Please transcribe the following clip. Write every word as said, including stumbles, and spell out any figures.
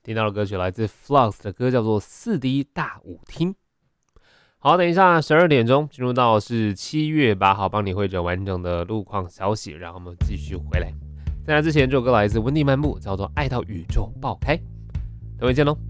听到的歌曲来自 Flux 的歌叫做四 D 大舞厅。好，等一下十二点钟进入到是七月八号，帮你汇整完整的路况消息，然后我们继续回来。在那之前，这首歌来自温蒂漫步，叫做《爱到宇宙爆开》。等会见喽。